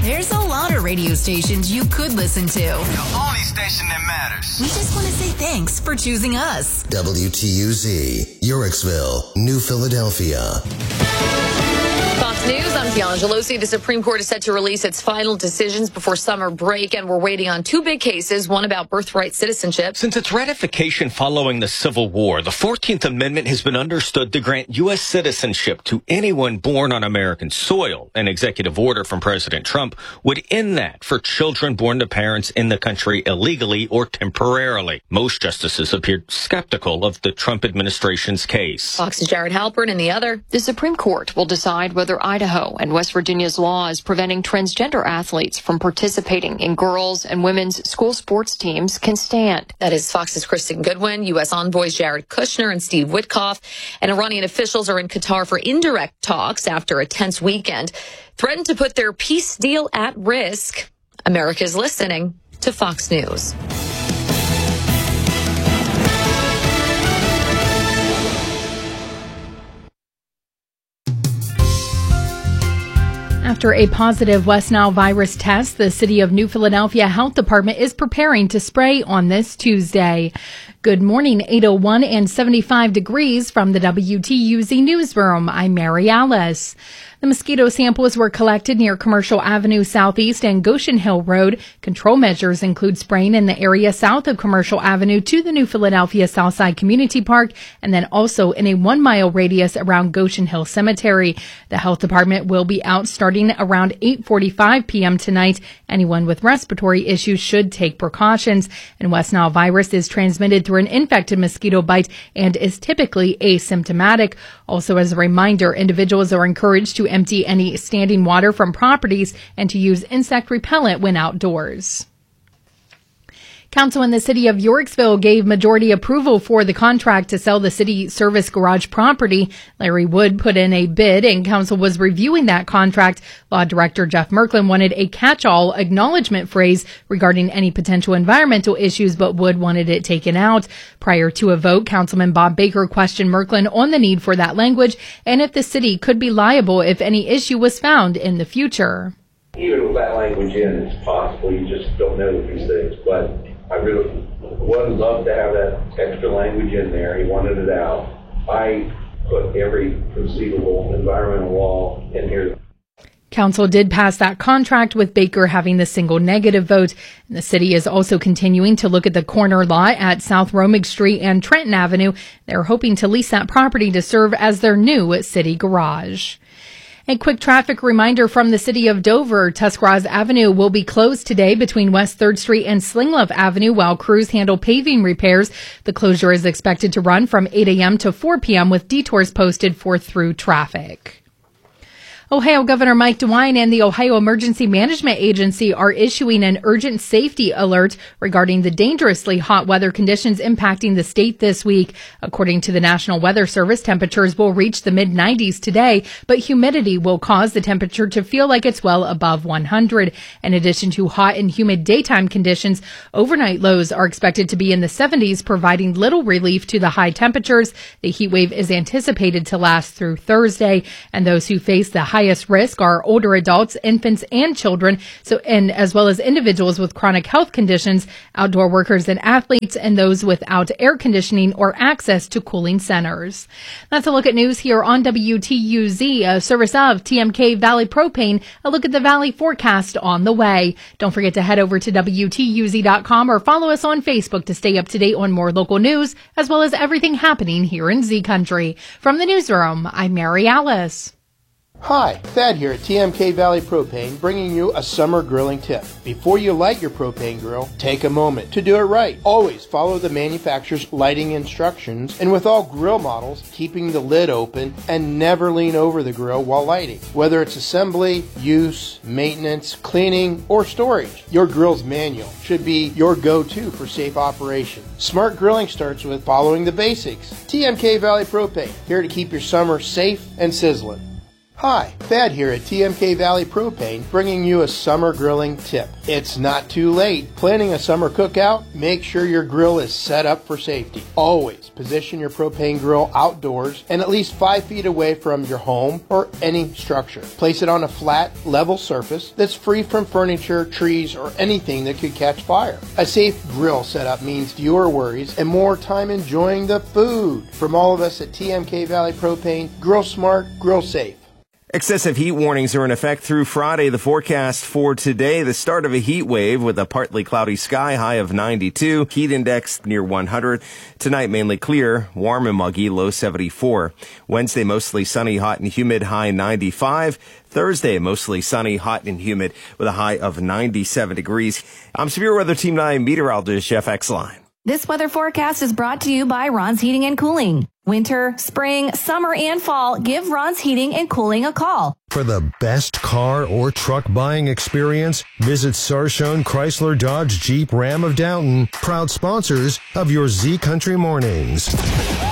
There's a lot of radio stations you could listen to. The only station that matters. We just want to say thanks for choosing us. WTUZ, Yorksville, New Philadelphia. Fox News, I'm Tiana Gelosi. The Supreme Court is set to release its final decisions before summer break, and we're waiting on two big cases, one about birthright citizenship. Since its ratification following the Civil War, the 14th Amendment has been understood to grant U.S. citizenship to anyone born on American soil. An executive order from President Trump would end that for children born to parents in the country illegally or temporarily. Most justices appeared skeptical of the Trump administration's case. Fox's Jared Halpern and the other. The Supreme Court will decide whether Idaho and West Virginia's laws preventing transgender athletes from participating in girls' and women's school sports teams can stand. That is Fox's Kristen Goodwin, U.S. envoys Jared Kushner and Steve Witkoff, and Iranian officials are in Qatar for indirect talks after a tense weekend, threatened to put their peace deal at risk. America's listening to Fox News. After a positive West Nile virus test, the City of New Philadelphia Health Department is preparing to spray on this Tuesday. Good morning, 8:01 and 75 degrees from the WTUZ newsroom. I'm Mary Alice. The mosquito samples were collected near Commercial Avenue Southeast and Goshen Hill Road. Control measures include spraying in the area south of Commercial Avenue to the New Philadelphia Southside Community Park, and then also in a 1-mile radius around Goshen Hill Cemetery. The health department will be out starting around 8:45 p.m. tonight. Anyone with respiratory issues should take precautions. And West Nile virus is transmitted through an infected mosquito bite and is typically asymptomatic. Also, as a reminder, individuals are encouraged to empty any standing water from properties and to use insect repellent when outdoors. Council in the city of Yorksville gave majority approval for the contract to sell the city service garage property. Larry Wood put in a bid and council was reviewing that contract. Law Director Jeff Merklin wanted a catch-all acknowledgement phrase regarding any potential environmental issues, but Wood wanted it taken out. Prior to a vote, Councilman Bob Baker questioned Merklin on the need for that language and if the city could be liable if any issue was found in the future. Even with that language in, it's possible. You just don't know these things, but I really would love to have that extra language in there. He wanted it out. I put every conceivable environmental law in here. Council did pass that contract with Baker having the single negative vote. And the city is also continuing to look at the corner lot at South Romig Street and Trenton Avenue. They're hoping to lease that property to serve as their new city garage. A quick traffic reminder from the city of Dover. Tuscarawas Avenue will be closed today between West 3rd Street and Slinglove Avenue while crews handle paving repairs. The closure is expected to run from 8 a.m. to 4 p.m. with detours posted for through traffic. Ohio Governor Mike DeWine and the Ohio Emergency Management Agency are issuing an urgent safety alert regarding the dangerously hot weather conditions impacting the state this week. According to the National Weather Service, temperatures will reach the mid-90s today, but humidity will cause the temperature to feel like it's well above 100. In addition to hot and humid daytime conditions, overnight lows are expected to be in the 70s, providing little relief to the high temperatures. The heat wave is anticipated to last through Thursday, and those who face the highest risk are older adults, infants, and children, and as well as individuals with chronic health conditions, outdoor workers and athletes, and those without air conditioning or access to cooling centers. That's a look at news here on WTUZ, a service of TMK Valley Propane. A look at the Valley forecast on the way. Don't forget to head over to WTUZ.com or follow us on Facebook to stay up to date on more local news, as well as everything happening here in Z Country. From the newsroom, I'm Mary Alice. Hi, Thad here at TMK Valley Propane, bringing you a summer grilling tip. Before you light your propane grill, take a moment to do it right. Always follow the manufacturer's lighting instructions, and with all grill models, keeping the lid open and never lean over the grill while lighting. Whether it's assembly, use, maintenance, cleaning, or storage, your grill's manual should be your go-to for safe operation. Smart grilling starts with following the basics. TMK Valley Propane, here to keep your summer safe and sizzling. Hi, Thad here at TMK Valley Propane, bringing you a summer grilling tip. It's not too late. Planning a summer cookout? Make sure your grill is set up for safety. Always position your propane grill outdoors and at least 5 feet away from your home or any structure. Place it on a flat, level surface that's free from furniture, trees, or anything that could catch fire. A safe grill setup means fewer worries and more time enjoying the food. From all of us at TMK Valley Propane, grill smart, grill safe. Excessive heat warnings are in effect through Friday. The forecast for today, the start of a heat wave with a partly cloudy sky, high of 92, heat index near 100. Tonight, mainly clear, warm and muggy, low 74. Wednesday, mostly sunny, hot and humid, high 95. Thursday, mostly sunny, hot and humid with a high of 97 degrees. I'm Severe Weather Team 9 meteorologist Jeff Exline. This weather forecast is brought to you by Ron's Heating and Cooling. Winter, spring, summer, and fall, give Ron's Heating and Cooling a call. For the best car or truck buying experience, visit Sarshone Chrysler Dodge Jeep Ram of Downton, proud sponsors of your Z Country Mornings.